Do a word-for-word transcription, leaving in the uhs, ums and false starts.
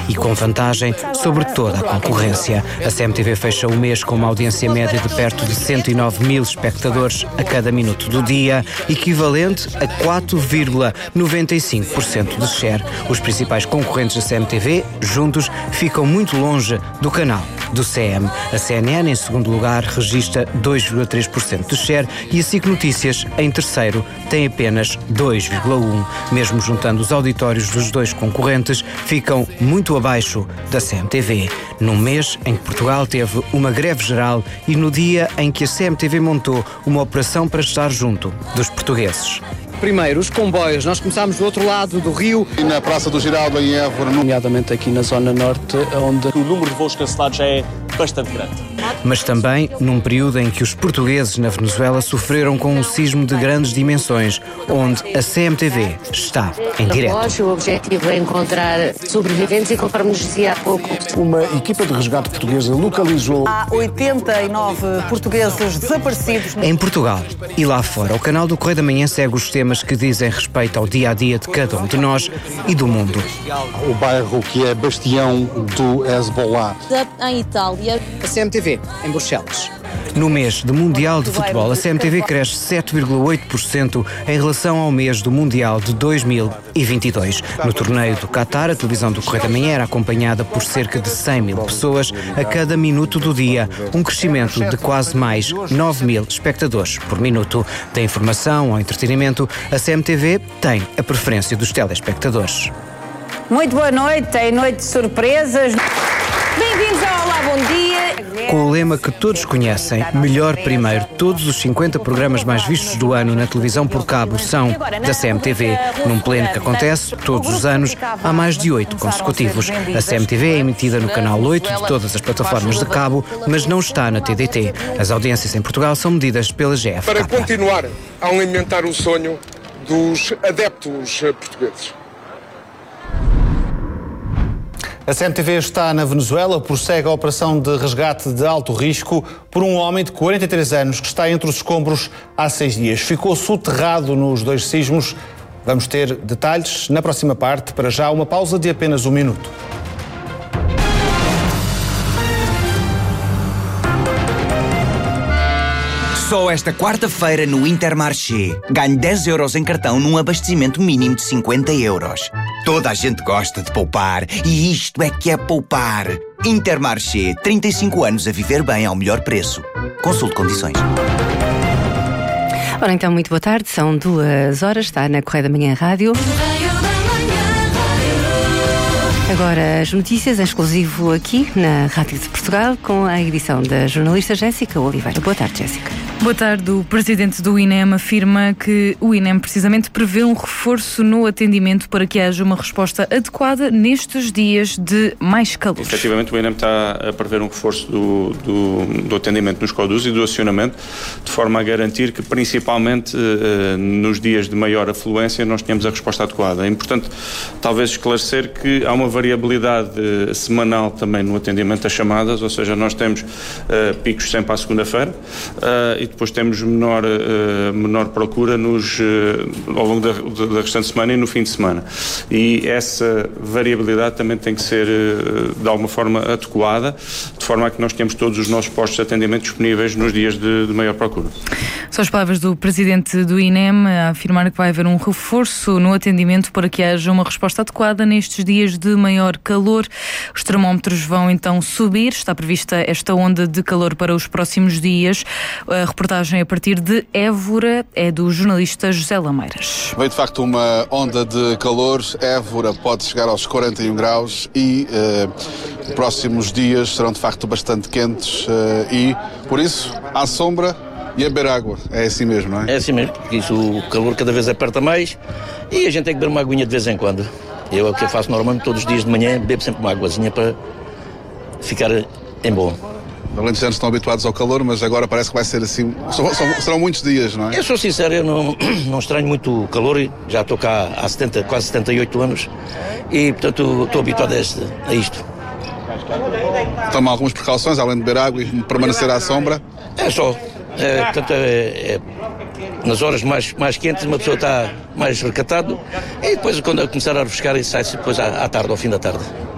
e com vantagem sobre toda a concorrência. A C M T V fecha o mês com uma audiência média de perto de cento e nove mil espectadores a cada minuto do dia, equivalente a quatro vírgula noventa e cinco por cento de share. Os principais concorrentes da C M T V, juntos, ficam muito longe do canal do C M. A C N N, em segundo lugar, registra dois vírgula três por cento de share e a SIC Notícias, em terceiro, tem apenas dois vírgula um por cento. Mesmo juntando os auditórios dos dois concorrentes, ficam muito abaixo da C M T V. Num mês em que Portugal teve uma greve geral e no dia em que a C M T V montou uma operação para estar junto dos portugueses. Primeiro, os comboios. Nós começámos do outro lado do rio. E na Praça do Giraldo, em Évora. Nomeadamente aqui na zona norte, onde o número de voos cancelados já é bastante grande. Mas também num período em que os portugueses na Venezuela sofreram com um sismo de grandes dimensões, onde a C M T V está em direto. O objetivo é encontrar sobreviventes e, conforme nos dizia há pouco, uma equipa de resgate portuguesa localizou... Há oitenta e nove portugueses desaparecidos. Em Portugal e lá fora, o canal do Correio da Manhã segue os temas que dizem respeito ao dia-a-dia de cada um de nós e do mundo. O bairro que é bastião do Hezbollah. Em Itália. A C M T V, em Bruxelas. No mês do Mundial de Futebol, a C M T V cresce sete vírgula oito por cento em relação ao mês do Mundial de dois mil e vinte e dois. No torneio do Qatar, a televisão do Correio da Manhã era acompanhada por cerca de cem mil pessoas a cada minuto do dia, um crescimento de quase mais nove mil espectadores por minuto. Da informação ao entretenimento, a C M T V tem a preferência dos telespectadores. Muito boa noite, é noite de surpresas. Bem-vindos ao Olá, bom dia. Com o lema que todos conhecem, melhor primeiro, todos os cinquenta programas mais vistos do ano na televisão por cabo são da C M T V, num pleno que acontece todos os anos há mais de oito consecutivos. A C M T V é emitida no canal oito de todas as plataformas de cabo, mas não está na T D T. As audiências em Portugal são medidas pela G F K. Para continuar a alimentar o sonho dos adeptos portugueses. A C M T V está na Venezuela, prossegue a operação de resgate de alto risco por um homem de quarenta e três anos que está entre os escombros há seis dias. Ficou soterrado nos dois sismos. Vamos ter detalhes na próxima parte. Para já, uma pausa de apenas um minuto. Só esta quarta-feira no Intermarché. Ganhe dez euros em cartão num abastecimento mínimo de cinquenta euros. Toda a gente gosta de poupar e isto é que é poupar. Intermarché, trinta e cinco anos a viver bem ao melhor preço. Consulte condições. Ora então, muito boa tarde. São duas horas, está na Correio da Manhã Rádio. Agora as notícias em exclusivo aqui na Rádio de Portugal com a edição da jornalista Jéssica Oliveira. Boa tarde, Jéssica. Boa tarde. O presidente do I N E M afirma que o I N E M precisamente prevê um reforço no atendimento para que haja uma resposta adequada nestes dias de mais calor. Efetivamente o I N E M está a prever um reforço do, do, do atendimento nos CODUs e do acionamento, de forma a garantir que principalmente eh, nos dias de maior afluência nós tenhamos a resposta adequada. É importante talvez esclarecer que há uma variabilidade eh, semanal também no atendimento das chamadas, ou seja, nós temos eh, picos sempre à segunda-feira eh, e depois temos menor, uh, menor procura nos, uh, ao longo da, da restante semana e no fim de semana. E essa variabilidade também tem que ser, uh, de alguma forma, adequada, de forma a que nós tenhamos todos os nossos postos de atendimento disponíveis nos dias de, de maior procura. São as palavras do presidente do I N E M a afirmar que vai haver um reforço no atendimento para que haja uma resposta adequada nestes dias de maior calor. Os termómetros vão então subir. Está prevista esta onda de calor para os próximos dias. A reportagem a partir de Évora é do jornalista José Lameiras. Veio de facto uma onda de calor. Évora pode chegar aos quarenta e um graus e uh, próximos dias serão de facto bastante quentes uh, e por isso à sombra e a beber água. É assim mesmo, não é? É assim mesmo, porque isso, o calor cada vez aperta mais e a gente tem que beber uma aguinha de vez em quando. Eu é o que eu faço normalmente todos os dias de manhã, bebo sempre uma aguazinha para ficar em bom. Os alentejanos estão habituados ao calor, mas agora parece que vai ser assim. São, são, serão muitos dias, não é? Eu sou sincero, eu não, não estranho muito o calor. Já estou cá há setenta, quase setenta e oito anos e, portanto, estou habituado a, este, a isto. Toma algumas precauções, além de beber água e permanecer à sombra? É só. É, portanto, é, é, nas horas mais, mais quentes uma pessoa está mais recatado e depois quando começar a refrescar sai-se depois à, à tarde, ao fim da tarde.